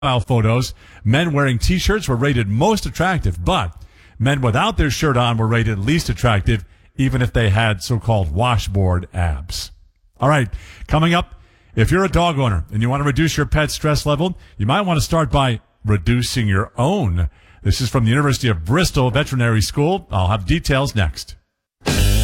photos, men wearing T-shirts were rated most attractive, but men without their shirt on were rated least attractive, even if they had so-called washboard abs. All right, coming up, if you're a dog owner and you want to reduce your pet's stress level, you might want to start by reducing your own. This is from the University of Bristol Veterinary School. I'll have details next.